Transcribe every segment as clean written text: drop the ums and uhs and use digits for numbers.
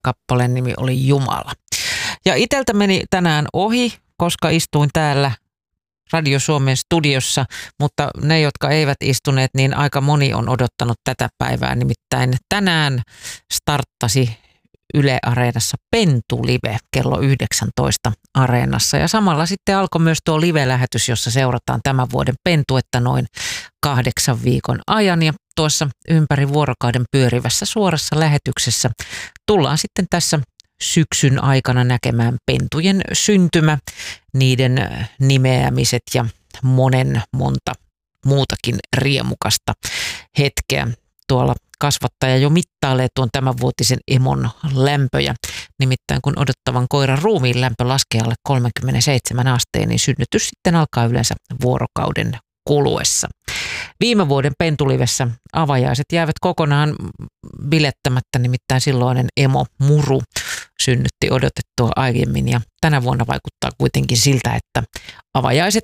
Kappaleen nimi oli Jumala. Ja iteltä meni tänään ohi, koska istuin täällä Radio Suomen studiossa, mutta ne, jotka eivät istuneet, niin aika moni on odottanut tätä päivää. Nimittäin tänään starttasi Yle Areenassa Pentu-live kello 19 Areenassa. Ja samalla sitten alkoi myös tuo live-lähetys, jossa seurataan tämän vuoden pentuetta noin 8 viikon ajan. Ja tuossa ympäri vuorokauden pyörivässä suorassa lähetyksessä tullaan sitten tässä syksyn aikana näkemään pentujen syntymä, niiden nimeämiset ja monta muutakin riemukasta hetkeä. Tuolla kasvattaja jo mittailee tuon tämänvuotisen emon lämpöjä. Nimittäin kun odottavan koiran ruumiin lämpö laskee alle 37 asteen, niin synnytys sitten alkaa yleensä vuorokauden kuluessa. Viime vuoden pentulivessä avajaiset jäävät kokonaan bilettämättä, nimittäin silloinen emo Muru synnytti odotettua aiemmin. Ja tänä vuonna vaikuttaa kuitenkin siltä, että avajaiset,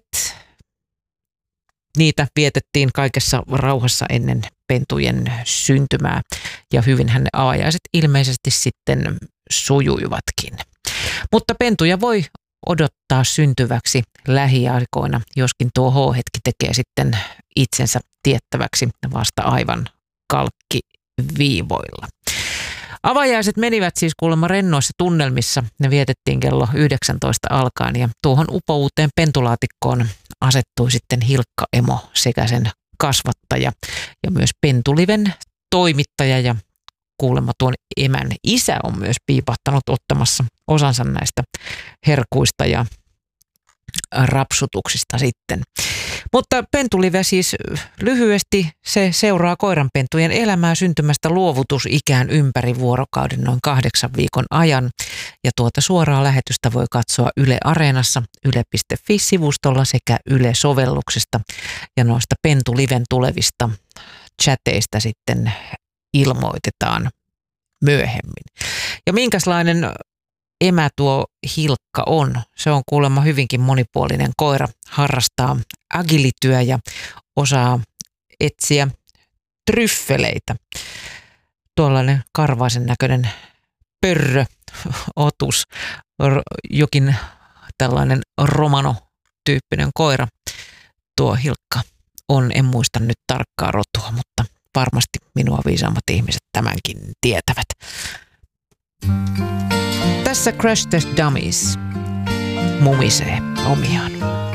niitä vietettiin kaikessa rauhassa ennen pentujen syntymää. Ja hyvinhän ne avajaiset ilmeisesti sitten sujuivatkin. Mutta pentuja voi odottaa syntyväksi lähiaikoina, joskin tuo H-hetki tekee sitten itsensä tiettäväksi vasta aivan kalkkiviivoilla. Avajaiset menivät siis kuulemma rennoissa tunnelmissa. Ne vietettiin kello 19 alkaen ja tuohon upouuteen pentulaatikkoon asettui sitten Hilkka-emo sekä sen kasvattaja ja myös Pentuliven toimittaja ja kuulemma tuon emän isä on myös piipahtanut ottamassa osansa näistä herkuista ja rapsutuksista sitten. Mutta Pentulive siis lyhyesti, se seuraa koiranpentujen elämää syntymästä luovutusikään ympäri vuorokauden noin 8 viikon ajan. Ja tuota suoraa lähetystä voi katsoa Yle Areenassa, yle.fi-sivustolla sekä Yle-sovelluksesta. Ja noista Pentuliven tulevista chateista sitten ilmoitetaan myöhemmin. Ja minkälainen emä tuo Hilkka on? Se on kuulemma hyvinkin monipuolinen koira, harrastaa agilityä ja osaa etsiä tryffeleitä. Tuollainen karvaisen näköinen pörröotus, jokin tällainen romano-tyyppinen koira. Tuo Hilkka on, en muista nyt tarkkaa rotua, mutta varmasti minua viisaammat ihmiset tämänkin tietävät. Tässä Crash Test Dummies mumisee omiaan.